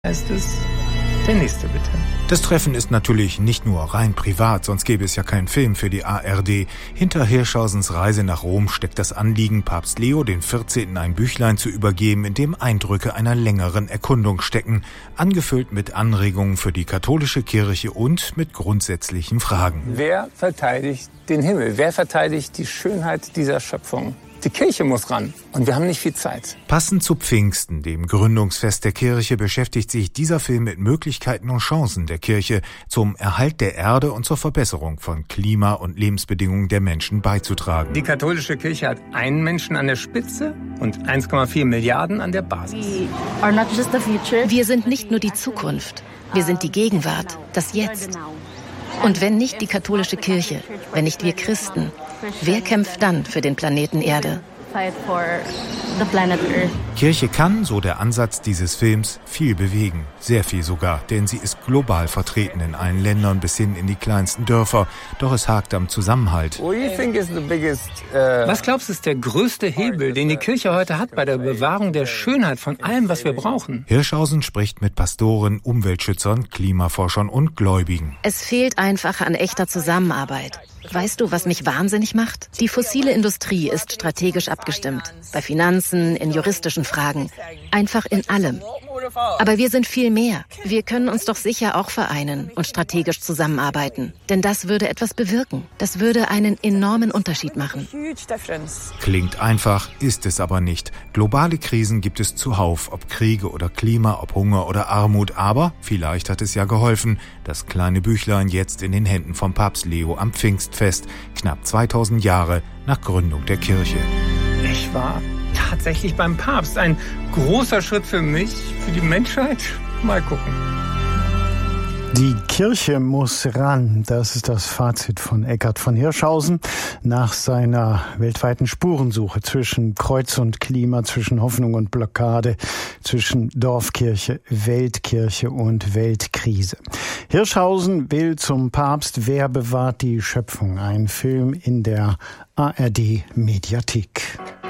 Heißt es, der nächste bitte. Das Treffen ist natürlich nicht nur rein privat, sonst gäbe es ja keinen Film für die ARD. Hinter Hirschausens Reise nach Rom steckt das Anliegen, Papst Leo XIV. Ein Büchlein zu übergeben, in dem Eindrücke einer längeren Erkundung stecken, angefüllt mit Anregungen für die katholische Kirche und mit grundsätzlichen Fragen. Wer verteidigt den Himmel? Wer verteidigt die Schönheit dieser Schöpfung? Die Kirche muss ran und wir haben nicht viel Zeit. Passend zu Pfingsten, dem Gründungsfest der Kirche, beschäftigt sich dieser Film mit Möglichkeiten und Chancen der Kirche, zum Erhalt der Erde und zur Verbesserung von Klima und Lebensbedingungen der Menschen beizutragen. Die katholische Kirche hat einen Menschen an der Spitze und 1,4 Milliarden an der Basis. Wir sind nicht nur die Zukunft, wir sind die Gegenwart, das Jetzt. Und wenn nicht die katholische Kirche, wenn nicht wir Christen, wer kämpft dann für den Planeten Erde? Kirche kann, so der Ansatz dieses Films, viel bewegen. Sehr viel sogar, denn sie ist global vertreten in allen Ländern bis hin in die kleinsten Dörfer. Doch es hakt am Zusammenhalt. Was glaubst du, ist der größte Hebel, den die Kirche heute hat bei der Bewahrung der Schönheit von allem, was wir brauchen? Hirschhausen spricht mit Pastoren, Umweltschützern, Klimaforschern und Gläubigen. Es fehlt einfach an echter Zusammenarbeit. Weißt du, was mich wahnsinnig macht? Die fossile Industrie ist strategisch abgestimmt. Bei Finanzen, in juristischen Fragen. Einfach in allem. Aber wir sind viel mehr. Wir können uns doch sicher auch vereinen und strategisch zusammenarbeiten. Denn das würde etwas bewirken. Das würde einen enormen Unterschied machen. Klingt einfach, ist es aber nicht. Globale Krisen gibt es zuhauf, ob Kriege oder Klima, ob Hunger oder Armut. Aber vielleicht hat es ja geholfen, das kleine Büchlein jetzt in den Händen von Papst Leo am Pfingstfest, knapp 2000 Jahre nach Gründung der Kirche. Ich war tatsächlich beim Papst. Ein großer Schritt für mich, für die Menschheit. Mal gucken. Die Kirche muss ran. Das ist das Fazit von Eckhard von Hirschhausen nach seiner weltweiten Spurensuche zwischen Kreuz und Klima, zwischen Hoffnung und Blockade, zwischen Dorfkirche, Weltkirche und Weltkrise. Hirschhausen will zum Papst Wer bewahrt die Schöpfung? Ein Film in der ARD Mediathek.